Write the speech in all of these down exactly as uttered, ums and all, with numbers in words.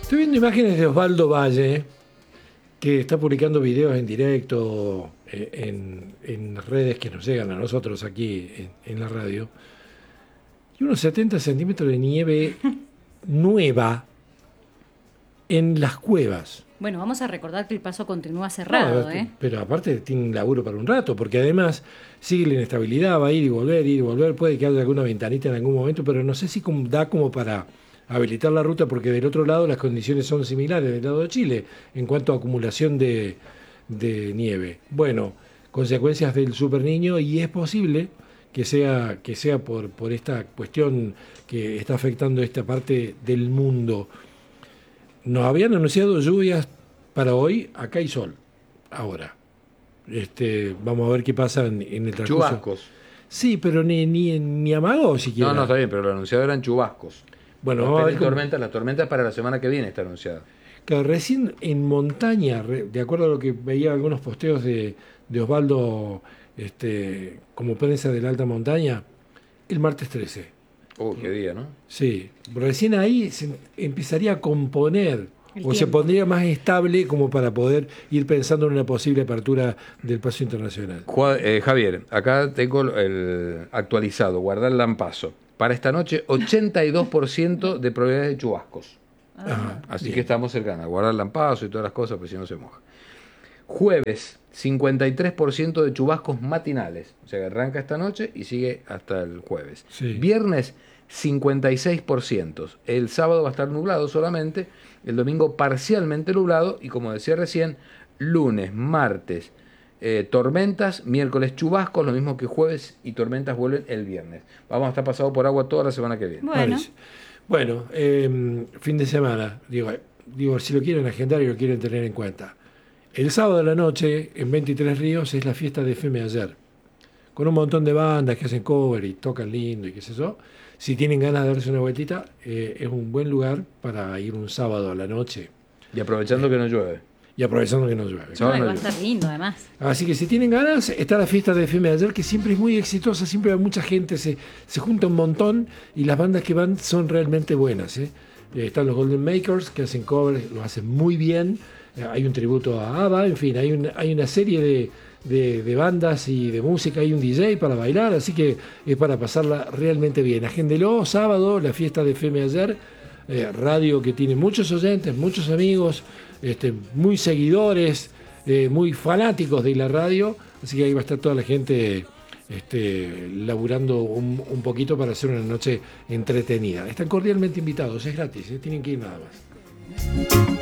Estoy viendo imágenes de Osvaldo Valle, que está publicando videos en directo eh, en, en redes que nos llegan a nosotros aquí en, en la radio. Y unos setenta centímetros de nieve nueva en las cuevas. Bueno, vamos a recordar que el paso continúa cerrado, No, ¿eh? Pero aparte tiene laburo para un rato, porque además sigue la inestabilidad, va a ir y volver, ir y volver. Puede que haya alguna ventanita en algún momento, pero no sé si da como para habilitar la ruta, porque del otro lado las condiciones son similares, del lado de Chile, en cuanto a acumulación de, de nieve. Bueno, consecuencias del Super Niño, y es posible que sea, que sea por, por esta cuestión que está afectando esta parte del mundo. Nos habían anunciado lluvias para hoy, acá hay sol, ahora. Este, vamos a ver qué pasa en, en el transcurso. Chubascos. Sí, pero ni, ni, ni amago siquiera. No, no, está bien, pero lo anunciado eran chubascos. Bueno, no vamos a ver cómo... tormentas, la tormenta para la semana que viene está anunciada. Claro, recién en montaña, de acuerdo a lo que veía algunos posteos de, de Osvaldo, este, como prensa de la alta montaña, el martes trece. Oh, qué día, ¿no? Sí, recién ahí se empezaría a componer, el o tiempo. Se pondría más estable como para poder ir pensando en una posible apertura del paso internacional. Juan, eh, Javier, acá tengo el actualizado, guardar Lampazo. Para esta noche, ochenta y dos por ciento de probabilidades de chubascos. Ajá, Así bien. que estamos cercanos, guardar Lampazo y todas las cosas, pues si no se moja. Jueves, cincuenta y tres por ciento de chubascos matinales. O sea, que arranca esta noche y sigue hasta el jueves. Sí. Viernes, cincuenta y seis por ciento. El sábado va a estar nublado solamente. El domingo parcialmente nublado. Y como decía recién, lunes, martes, eh, tormentas. Miércoles, chubascos, lo mismo que jueves. Y tormentas vuelven el viernes. Vamos a estar pasado por agua toda la semana que viene. Bueno, bueno eh, fin de semana. Digo, digo, si lo quieren agendar y lo quieren tener en cuenta. El sábado de la noche, en veintitrés Ríos, es la fiesta de F M Ayer, con un montón de bandas que hacen cover y tocan lindo y qué sé yo. Si tienen ganas de darse una vueltita, eh, es un buen lugar para ir un sábado a la noche. Y aprovechando eh, que no llueve. Y aprovechando que no llueve. No, y va a estar lindo, además. Así que si tienen ganas, está la fiesta de F M Ayer, que siempre es muy exitosa, siempre hay mucha gente, se, se junta un montón, y las bandas que van son realmente buenas, ¿eh? Eh, están los Golden Makers, que hacen covers, lo hacen muy bien. Hay un tributo a ABBA, en fin, hay, un, hay una serie de, de, de bandas y de música, hay un D J para bailar, así que es para pasarla realmente bien. Agéndelo, sábado, la fiesta de F M Ayer, eh, radio que tiene muchos oyentes, muchos amigos, este, muy seguidores, eh, muy fanáticos de la radio, así que ahí va a estar toda la gente este, laburando un, un poquito para hacer una noche entretenida. Están cordialmente invitados, es gratis, eh, tienen que ir nada más.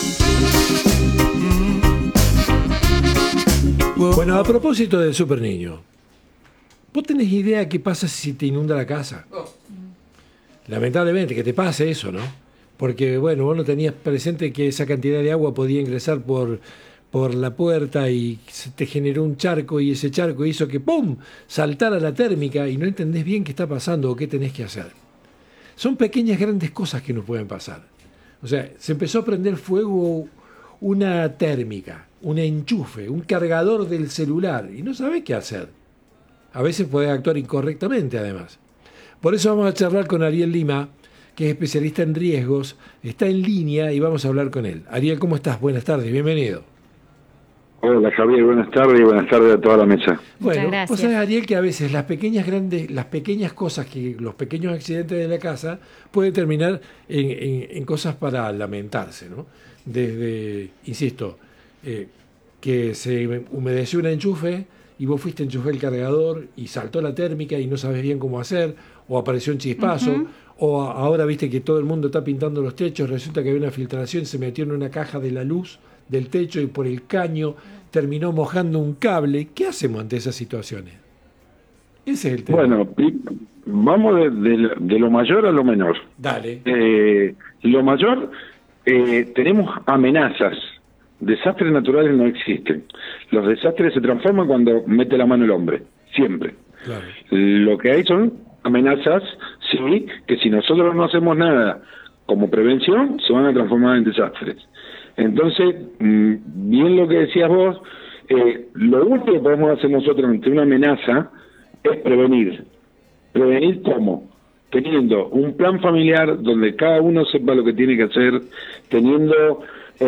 Bueno, a propósito del Super Niño, ¿vos tenés idea qué pasa si te inunda la casa? Oh. Lamentablemente que te pase eso, ¿no? Porque, bueno, vos no tenías presente que esa cantidad de agua podía ingresar por, por la puerta y se te generó un charco, y ese charco hizo que ¡pum!, saltara la térmica y no entendés bien qué está pasando o qué tenés que hacer. Son pequeñas, grandes cosas que nos pueden pasar. O sea, se empezó a prender fuego una térmica, un enchufe, un cargador del celular, y no sabés qué hacer. A veces podés actuar incorrectamente, además. Por eso vamos a charlar con Ariel Lima, que es especialista en riesgos, está en línea y vamos a hablar con él. Ariel, ¿cómo estás? Buenas tardes, bienvenido. Hola Javier, buenas tardes y buenas tardes a toda la mesa. Bueno, vos sabés, Ariel, que a veces las pequeñas grandes, las pequeñas cosas, que los pequeños accidentes de la casa pueden terminar en, en, en cosas para lamentarse, ¿no? Desde, insisto, eh, que se humedeció un enchufe y vos fuiste a enchufar el cargador y saltó la térmica y no sabes bien cómo hacer, o apareció un chispazo, uh-huh. o a, ahora viste que todo el mundo está pintando los techos, resulta que había una filtración, se metió en una caja de la luz del techo y por el caño terminó mojando un cable. ¿Qué hacemos ante esas situaciones? Ese es el tema. Bueno, vamos de, de, de lo mayor a lo menor. Dale. Eh, lo mayor, eh, tenemos amenazas. Desastres naturales no existen. Los desastres se transforman cuando mete la mano el hombre, siempre. Claro. Lo que hay son amenazas, sí, que si nosotros no hacemos nada como prevención, se van a transformar en desastres. Entonces, bien lo que decías vos, eh, lo único que podemos hacer nosotros ante una amenaza es prevenir. ¿Prevenir cómo? teniendo un plan familiar donde cada uno sepa lo que tiene que hacer, teniendo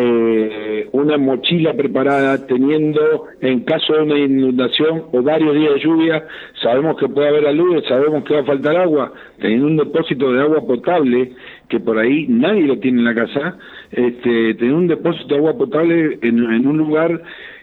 eh, una mochila preparada, teniendo, en caso de una inundación o varios días de lluvia, sabemos que puede haber aluvias, sabemos que va a faltar agua, teniendo un depósito de agua potable, que por ahí nadie lo tiene en la casa, este, tener un depósito de agua potable en, en un lugar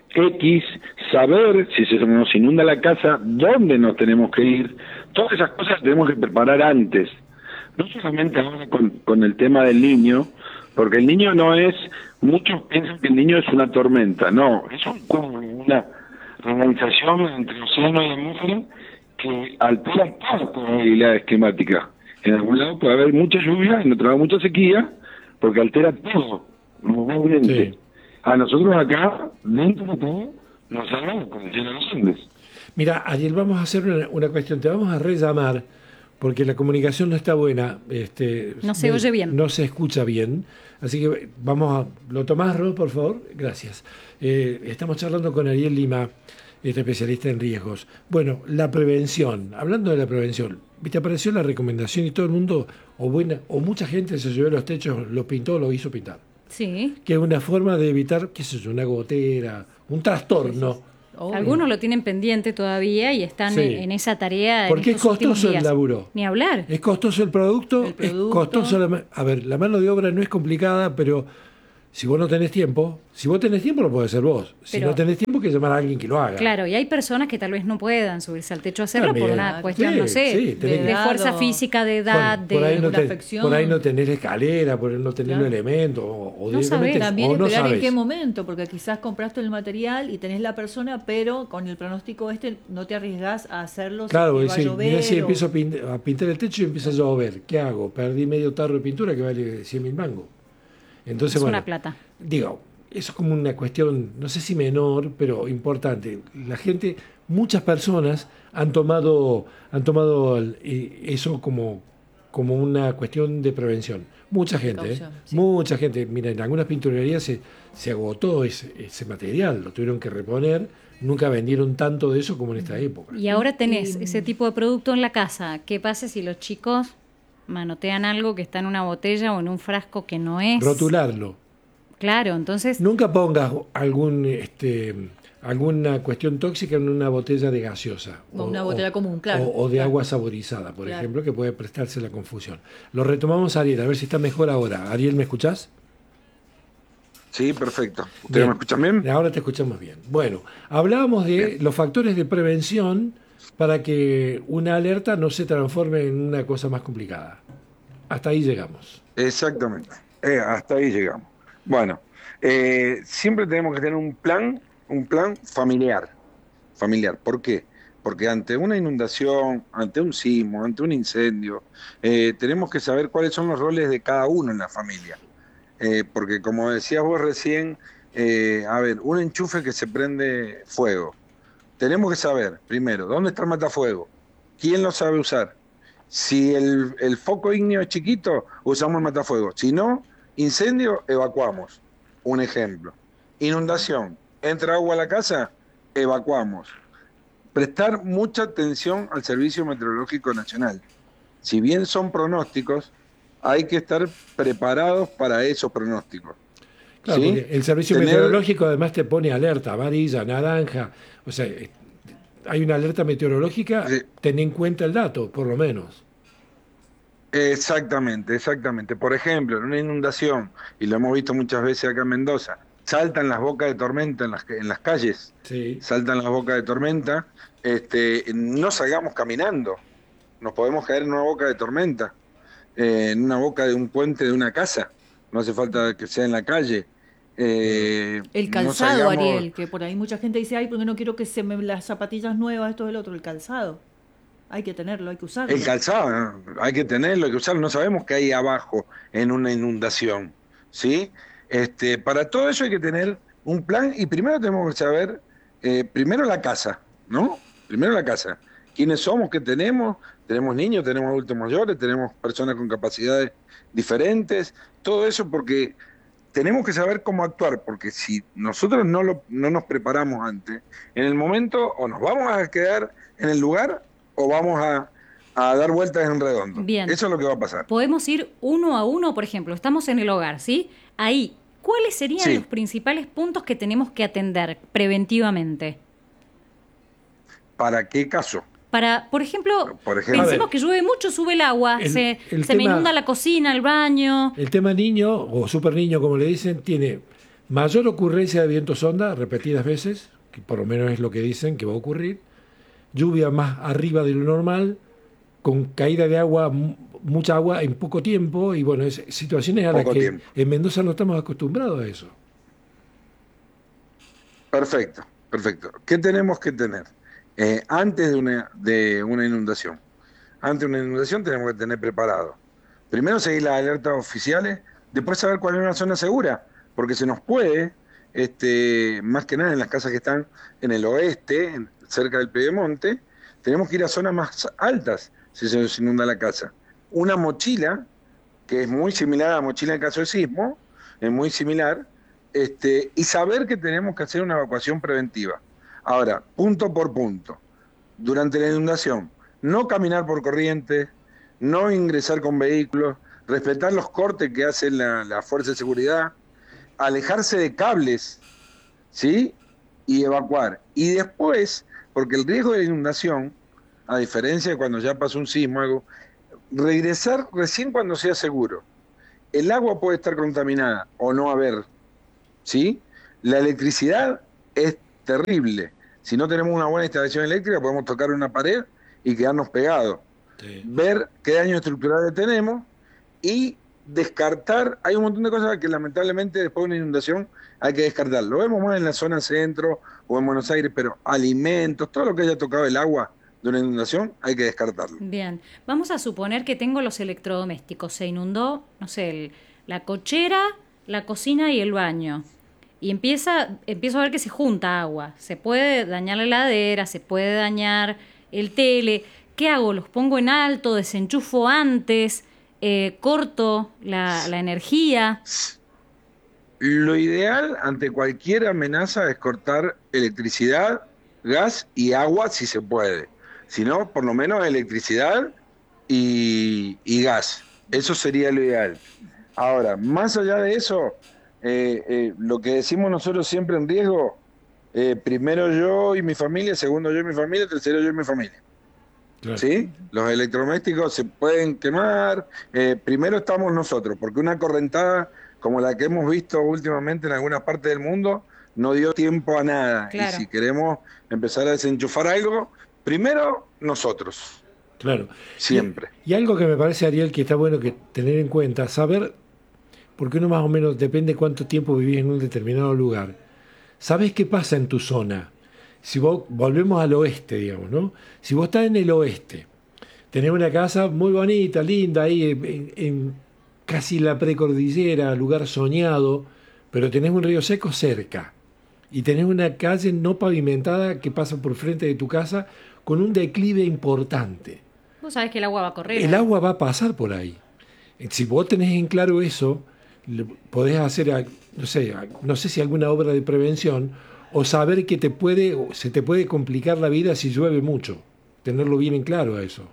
X, saber si se nos inunda la casa, dónde nos tenemos que ir, todas esas cosas tenemos que preparar antes. No solamente ahora con, con el tema del niño, porque el niño no es, muchos piensan que el niño es una tormenta, no, es un, como una organización entre océano y atmósfera que altera toda la probabilidad esquemática. En algún lado puede haber mucha lluvia, en otro lado mucha sequía, porque altera todo, globalmente. Sí. A nosotros acá, dentro de todo, nos salvamos con el cielo de los Andes. Mira, Ariel, vamos a hacer una, una cuestión, te vamos a rellamar, porque la comunicación no está buena. Este, no se oye bien. No se escucha bien. Así que vamos a... ¿Lo tomás, Ro, por favor? Gracias. Eh, estamos charlando con Ariel Lima, este especialista en riesgos. Bueno, la prevención. Hablando de la prevención, ¿viste? Apareció la recomendación y todo el mundo, o buena, o mucha gente se subió a los techos, lo pintó, lo hizo pintar. Sí. Que es una forma de evitar, qué sé yo, una gotera, un trastorno. Sí, sí. Oh. Algunos lo tienen pendiente todavía y están sí. en, en esa tarea. Porque es costoso el laburo. Ni hablar. Es costoso el producto, el producto. Es costoso la, a ver, la mano de obra no es complicada, pero si vos no tenés tiempo, si vos tenés tiempo lo podés hacer vos. Si pero, no tenés tiempo, que llamar a alguien que lo haga. Claro, y hay personas que tal vez no puedan subirse al techo a hacerlo También. por una cuestión, sí, no sé, sí, de, de fuerza física, de edad, por, de por ahí no una te, afección. Por ahí no tenés escalera, por ahí no tenés claro. los elementos. O, o no sabés. También o no esperar sabés. en qué momento, porque quizás compraste el material y tenés la persona, pero con el pronóstico este no te arriesgás a hacerlo. Claro, si es decir, mira si o... empiezo a pintar, a pintar el techo y empieza a llover. ¿Qué hago? Perdí medio tarro de pintura que vale cien mil mangos. Entonces, es bueno, una plata. Digo, eso es como una cuestión, no sé si menor, pero importante. La gente, muchas personas han tomado, han tomado eso como, como una cuestión de prevención. Mucha gente, ¿eh? sí. mucha gente. Mira, en algunas pinturerías se, se agotó ese, ese material, lo tuvieron que reponer. Nunca vendieron tanto de eso como en esta época. Y ahora tenés y... ese tipo de producto en la casa. ¿Qué pasa si los chicos manotean algo que está en una botella o en un frasco que no es? Rotularlo. Claro, entonces... Nunca pongas algún este alguna cuestión tóxica en una botella de gaseosa. O una botella o, común, claro. O, o de claro. agua saborizada, por claro. ejemplo, que puede prestarse la confusión. Lo retomamos, Ariel, a ver si está mejor ahora. Ariel, ¿me escuchás? Sí, perfecto. ¿Ustedes me escuchan bien? Ahora te escuchamos bien. Bueno, hablábamos de bien. los factores de prevención para que una alerta no se transforme en una cosa más complicada. Hasta ahí llegamos. Exactamente. Eh, hasta ahí llegamos. Bueno, eh, siempre tenemos que tener un plan, un plan familiar, familiar. ¿Por qué? Porque ante una inundación, ante un sismo, ante un incendio, eh, tenemos que saber cuáles son los roles de cada uno en la familia. Eh, porque como decías vos recién, eh, a ver, un enchufe que se prende fuego. Tenemos que saber, primero, dónde está el matafuego, quién lo sabe usar. Si el, el foco ígneo es chiquito, usamos el matafuego. Si no, incendio, evacuamos. Un ejemplo. Inundación. Entra agua a la casa, evacuamos. Prestar mucha atención al Servicio Meteorológico Nacional. Si bien son pronósticos, hay que estar preparados para esos pronósticos. Claro, ¿sí? porque el Servicio Tener... Meteorológico además te pone alerta, amarilla, naranja. O sea, hay una alerta meteorológica, sí. Ten en cuenta el dato, por lo menos. Exactamente, exactamente. Por ejemplo, en una inundación, y lo hemos visto muchas veces acá en Mendoza, saltan las bocas de tormenta en las, en las calles, sí. saltan las bocas de tormenta, este, no salgamos caminando, nos podemos caer en una boca de tormenta, eh, en una boca de un puente de una casa, no hace falta que sea en la calle. Eh, el calzado, no salgamos... Ariel, que por ahí mucha gente dice, ay, porque no quiero que se me las zapatillas nuevas, esto es el otro, el calzado. Hay que tenerlo, hay que usarlo. El calzado, ¿no? Hay que tenerlo, hay que usarlo. No sabemos qué hay abajo en una inundación, ¿sí? Este, para todo eso hay que tener un plan y primero tenemos que saber, eh, primero la casa, ¿no? Primero la casa. ¿Quiénes somos? ¿Qué tenemos? Tenemos niños, tenemos adultos mayores, tenemos personas con capacidades diferentes. Todo eso porque tenemos que saber cómo actuar, porque si nosotros no, lo, no nos preparamos antes, en el momento o nos vamos a quedar en el lugar o vamos a, a dar vueltas en redondo. Bien. Eso es lo que va a pasar. Podemos ir uno a uno, por ejemplo, estamos en el hogar, ¿sí? Ahí, ¿cuáles serían Sí. los principales puntos que tenemos que atender preventivamente? ¿Para qué caso? Para, por ejemplo, Por ejemplo- pensemos A ver. que llueve mucho, sube el agua, El- se, el se me tema- inunda la cocina, el baño. El tema niño, o super niño como le dicen, tiene mayor ocurrencia de vientos onda repetidas veces, que por lo menos es lo que dicen que va a ocurrir, lluvia más arriba de lo normal, con caída de agua, mu- mucha agua en poco tiempo, y bueno, es situaciones a las Poco que tiempo. en Mendoza no estamos acostumbrados a eso. Perfecto, perfecto. ¿Qué tenemos que tener? Eh, antes de una, de una inundación. Antes de una inundación tenemos que tener preparado. Primero seguir las alertas oficiales, después saber cuál es una zona segura, porque se nos puede, este, más que nada en las casas que están en el oeste, en- cerca del Piedemonte, tenemos que ir a zonas más altas si se nos inunda la casa. Una mochila, que es muy similar a la mochila en caso de sismo, es muy similar, este, y saber que tenemos que hacer una evacuación preventiva. Ahora, punto por punto, durante la inundación, no caminar por corrientes, no ingresar con vehículos, respetar los cortes que hace la, la Fuerza de Seguridad, alejarse de cables, ¿sí? Y evacuar. Y después, porque el riesgo de la inundación, a diferencia de cuando ya pasó un sismo, algo, regresar recién cuando sea seguro. El agua puede estar contaminada o no haber, ¿sí? La electricidad es terrible. Si no tenemos una buena instalación eléctrica, podemos tocar una pared y quedarnos pegados. Sí. Ver qué daño estructural tenemos y descartar. Hay un montón de cosas que lamentablemente después de una inundación hay que descartar. Lo vemos más en la zona centro o en Buenos Aires, pero alimentos, todo lo que haya tocado el agua de una inundación hay que descartarlo. Bien, vamos a suponer que tengo los electrodomésticos. Se inundó, no sé, el- la cochera, la cocina y el baño. Y empieza, empiezo a ver que se junta agua. Se puede dañar la heladera, se puede dañar el tele. ¿Qué hago? ¿Los pongo en alto? ¿Desenchufo antes? Eh, ¿Corto la, la energía? Lo ideal ante cualquier amenaza es cortar electricidad, gas y agua si se puede. Si no, por lo menos electricidad y, y gas. Eso sería lo ideal. Ahora, más allá de eso, eh, eh, lo que decimos nosotros siempre en riesgo, eh, primero yo y mi familia, segundo yo y mi familia, tercero yo y mi familia. Claro. ¿Sí? Los electrodomésticos se pueden quemar. Eh, primero estamos nosotros, porque una correntada como la que hemos visto últimamente en algunas partes del mundo no dio tiempo a nada. Claro. Y si queremos empezar a desenchufar algo, primero nosotros, Claro. siempre. Y, y algo que me parece, Ariel, que está bueno que tener en cuenta, saber, porque uno más o menos depende cuánto tiempo vivís en un determinado lugar, sabes qué pasa en tu zona. Si vos volvemos al oeste, digamos, ¿no? Si vos estás en el oeste, tenés una casa muy bonita, linda, ahí en, en casi la precordillera, lugar soñado, pero tenés un río seco cerca y tenés una calle no pavimentada que pasa por frente de tu casa con un declive importante. Vos sabés que el agua va a correr. El ¿eh? agua va a pasar por ahí. Si vos tenés en claro eso, le- podés hacer, no sé, no sé si alguna obra de prevención o saber que te puede, se te puede complicar la vida si llueve mucho. Tenerlo bien en claro a eso.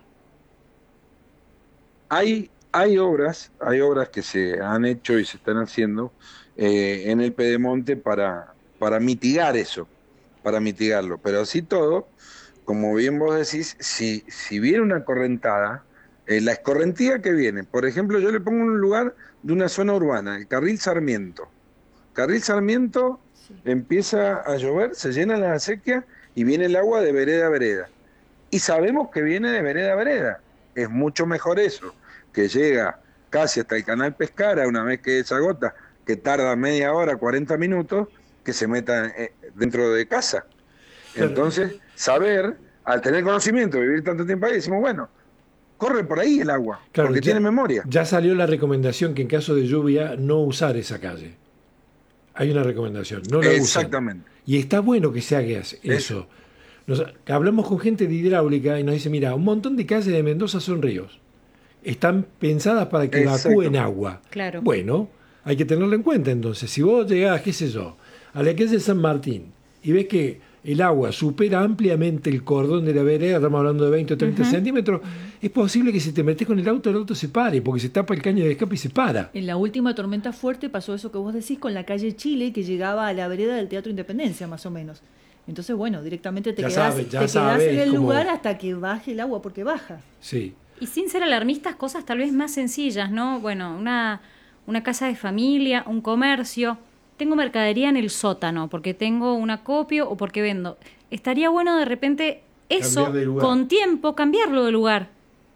Hay, hay obras, hay obras que se han hecho y se están haciendo eh, en el Pedemonte para, para mitigar eso, para mitigarlo. Pero así todo, como bien vos decís, si, si viene una correntada, eh, la escorrentía que viene, por ejemplo, yo le pongo un lugar de una zona urbana, el Carril Sarmiento. Carril Sarmiento empieza a llover, se llena la acequia y viene el agua de vereda a vereda. Y sabemos que viene de vereda a vereda. Es mucho mejor eso, que llega casi hasta el canal Pescara, una vez que se agota, que tarda media hora, cuarenta minutos, que se meta eh, dentro de casa. Claro. Entonces, saber, al tener conocimiento, vivir tanto tiempo ahí, decimos, bueno, corre por ahí el agua, Claro, porque ya- tiene memoria. Ya salió la recomendación que en caso de lluvia no usar esa calle. Hay una recomendación, no la usen. Exactamente. Y está bueno que se haga eso. Nos, hablamos con gente de hidráulica y nos dice, mira, un montón de calles de Mendoza son ríos. Están pensadas para que Exacto. evacúen agua. Claro. Bueno, hay que tenerlo en cuenta entonces. Si vos llegás, qué sé yo, a la calle San Martín y ves que el agua supera ampliamente el cordón de la vereda, estamos hablando de veinte o treinta uh-huh. centímetros, es posible que si te metes con el auto, el auto se pare, porque se tapa el caño de escape y se para. En la última tormenta fuerte pasó eso que vos decís con la calle Chile, que llegaba a la vereda del Teatro Independencia, más o menos. Entonces, bueno, directamente te ya quedás, sabe, ya te sabe, quedás en el como... lugar hasta que baje el agua, porque baja. Sí. Y sin ser alarmistas, cosas tal vez más sencillas, ¿no? Bueno, una, una casa de familia, un comercio. Tengo mercadería en el sótano porque tengo un acopio o porque vendo. Estaría bueno de repente eso, con tiempo, cambiarlo de lugar.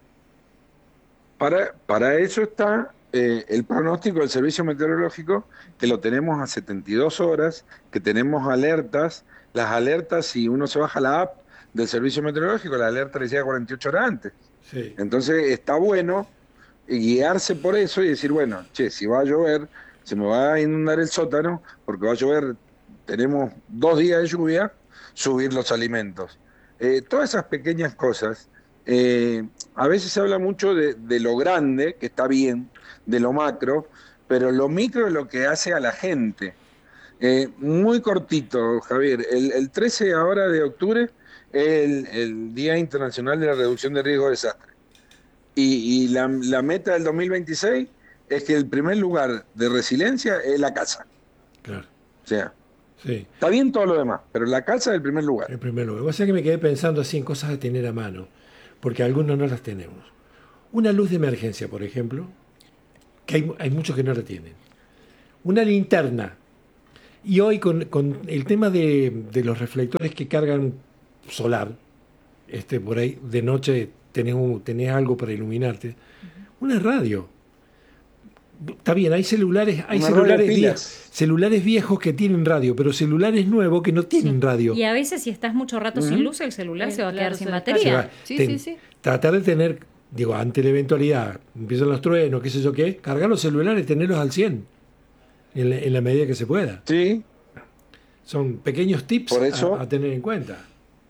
Para, para eso está eh, el pronóstico del servicio meteorológico, que lo tenemos a setenta y dos horas, que tenemos alertas. Las alertas, si uno se baja la app del servicio meteorológico, la alerta le llega cuarenta y ocho horas antes. Sí. Entonces está bueno guiarse por eso y decir, bueno, che, si va a llover, se me va a inundar el sótano, porque va a llover, tenemos dos días de lluvia, subir los alimentos. Eh, todas esas pequeñas cosas, eh, a veces se habla mucho de, de lo grande, que está bien, de lo macro, pero lo micro es lo que hace a la gente. Eh, muy cortito, Javier, el, el trece ahora de octubre es el, el Día Internacional de la Reducción de Riesgo de Desastre. Y, y la, la meta del dos mil veintiséis es que el primer lugar de resiliencia es la casa. Claro. O sea, sí. Está bien todo lo demás, pero la casa es el primer lugar. El primer lugar. O sea que me quedé pensando así en cosas a tener a mano, porque algunos no las tenemos. Una luz de emergencia, por ejemplo, que hay, hay muchos que no la tienen. Una linterna. Y hoy con, con el tema de, de los reflectores que cargan solar, este, por ahí de noche tenés, un, tenés algo para iluminarte. Uh-huh. Una radio. Está bien, hay celulares, hay celulares viejos, celulares viejos que tienen radio, pero celulares nuevos que no tienen sí. radio. Y a veces si estás mucho rato uh-huh. sin luz, el celular eh, se va a quedar claro, sin batería. Va, sí, ten, sí, sí. Tratar de tener, digo, ante la eventualidad, empiezan los truenos, qué sé yo qué, cargar los celulares y tenerlos al cien, en la, en la medida que se pueda. Sí. Son pequeños tips por eso, a, a tener en cuenta.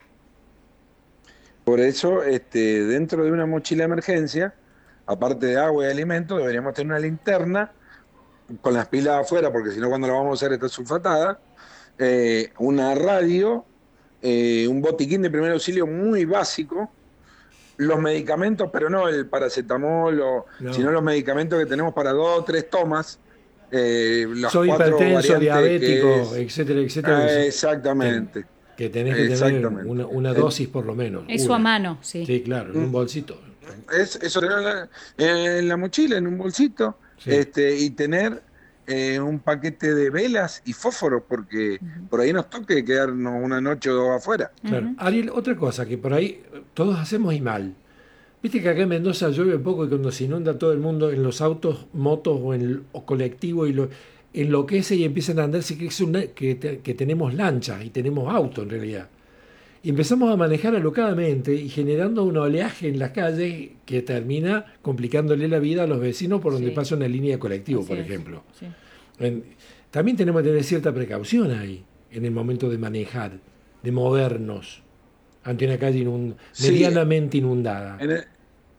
Por eso, este, dentro de una mochila de emergencia, aparte de agua y alimentos, deberíamos tener una linterna con las pilas afuera, porque si no cuando la vamos a usar está sulfatada, eh, una radio, eh, un botiquín de primer auxilio muy básico, los medicamentos, pero no el paracetamol, o, no. sino los medicamentos que tenemos para dos o tres tomas. Eh, Soy hipertenso, diabético, es, etcétera, etcétera. Eh, exactamente. Que tenés que tener una, una dosis por lo menos. Eso una. a mano, sí. Sí, claro, en un bolsito. Es, eso en la, en la mochila, en un bolsito, sí. este, y tener eh, un paquete de velas y fósforos, porque uh-huh. por ahí nos toque quedarnos una noche o dos afuera. Claro. Uh-huh. Ariel, otra cosa que por ahí todos hacemos y mal. Viste que acá en Mendoza llueve poco y cuando se inunda todo el mundo en los autos, motos o en o colectivos y lo enloquece y empiezan a andar, que, es una, que, te, que tenemos lanchas y tenemos autos en realidad. Y empezamos a manejar alocadamente y generando un oleaje en las calles que termina complicándole la vida a los vecinos por donde sí. pasa una línea de colectivo, Así por es. ejemplo. Sí. En, también tenemos que tener cierta precaución ahí, en el momento de manejar, de movernos ante una calle inund- sí. medianamente inundada. En el,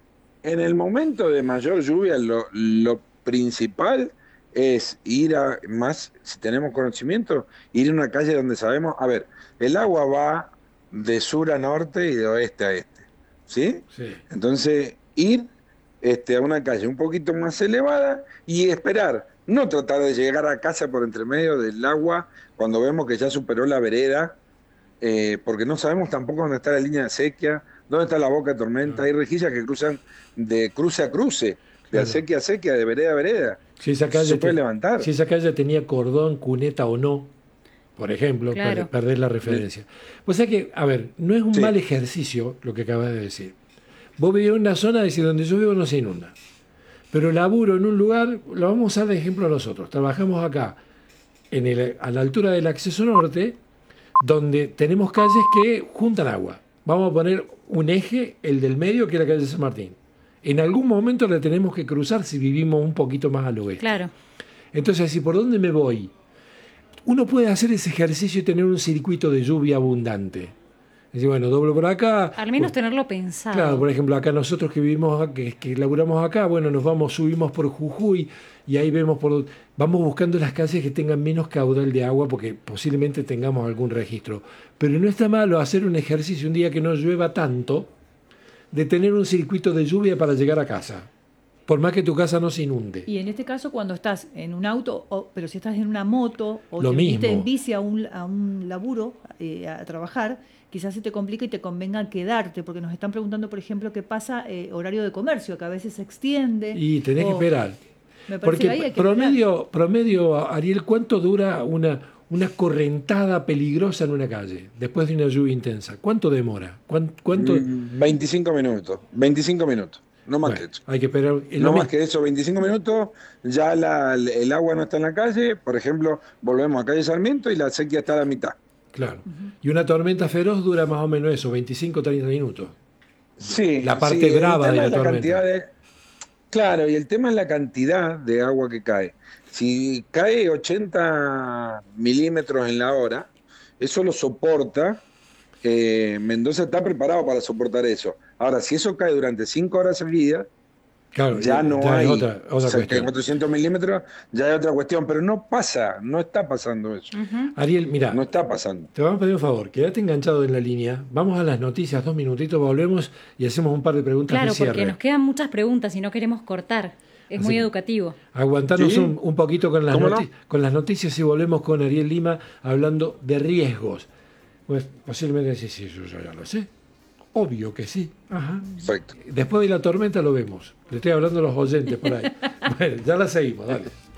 en el momento de mayor lluvia, lo, lo principal es ir a, más si tenemos conocimiento, ir a una calle donde sabemos, a ver, el agua va de sur a norte y de oeste a este, ¿sí? Sí. Entonces, ir este, a una calle un poquito más elevada y esperar, no tratar de llegar a casa por entre medio del agua cuando vemos que ya superó la vereda, eh, porque no sabemos tampoco dónde está la línea de sequía, dónde está la boca de tormenta, no. Hay rejillas que cruzan de cruce a cruce, de acequia a acequia, de vereda a vereda. Si esa calle se puede te, levantar. Si esa calle tenía cordón, cuneta o no, por ejemplo, claro. per, perder la referencia. Pues es que, a ver, no es un sí. mal ejercicio lo que acabas de decir. Vos vivís en una zona de donde yo vivo no se inunda. Pero laburo en un lugar, lo vamos a usar de ejemplo nosotros. Trabajamos acá, en el, a la altura del acceso norte, donde tenemos calles que juntan agua. Vamos a poner un eje, el del medio, que es la calle San Martín. En algún momento la tenemos que cruzar si vivimos un poquito más al oeste. Claro. Entonces, si por dónde me voy, uno puede hacer ese ejercicio y tener un circuito de lluvia abundante. Decir, bueno, doblo por acá. Al menos pues, tenerlo pensado. Claro, por ejemplo, acá nosotros que vivimos, que, que laburamos acá, bueno, nos vamos, subimos por Jujuy y ahí vemos por, vamos buscando las calles que tengan menos caudal de agua porque posiblemente tengamos algún registro. Pero no está malo hacer un ejercicio un día que no llueva tanto, de tener un circuito de lluvia para llegar a casa. Por más que tu casa no se inunde. Y en este caso, cuando estás en un auto, o, pero si estás en una moto o Lo te viniste mismo. en bici a un, a un laburo, eh, a trabajar, quizás se te complica y te convenga quedarte, porque nos están preguntando, por ejemplo, qué pasa eh, horario de comercio, que a veces se extiende. Y tenés o- que esperar. Me parece Porque que ahí hay que promedio, promedio, Ariel, ¿cuánto dura una, una correntada peligrosa en una calle después de una lluvia intensa? ¿Cuánto demora? ¿Cuán- ¿Cuánto? Mm, veinticinco minutos, veinticinco minutos, no más Bueno, que eso. hay que esperar. Es No lo más mi- que eso, veinticinco minutos, ya la- el agua no está en la calle, por ejemplo, volvemos a calle Sarmiento y la sequía está a la mitad. Claro. Y una tormenta feroz dura más o menos eso, veinticinco a treinta minutos. Sí, La parte sí, el brava de tema la es la tormenta. cantidad de, claro, y el tema es la cantidad de agua que cae. Si cae ochenta milímetros en la hora, eso lo soporta. eh, Mendoza está preparado para soportar eso. Ahora, si eso cae durante cinco horas seguidas, Claro, ya no es hay otra, otra o sea, que cuestión. cuatrocientos milímetros, ya hay otra cuestión, pero no pasa, no está pasando eso. Ariel, mira, No está pasando. te vamos a pedir un favor, quédate enganchado en la línea, vamos a las noticias, dos minutitos, volvemos y hacemos un par de preguntas Claro, de cierre. porque nos quedan muchas preguntas y no queremos cortar. Es Así muy que- educativo. Aguantanos Sí. un, un poquito con las, ¿Cómo no? noti- con las noticias y volvemos con Ariel Lima hablando de riesgos. Pues posiblemente decís, sí, yo ya, ya lo sé. Obvio que sí. Ajá. Perfecto. Después de la tormenta lo vemos. Le estoy hablando a los oyentes por ahí. Bueno, ya la seguimos, dale.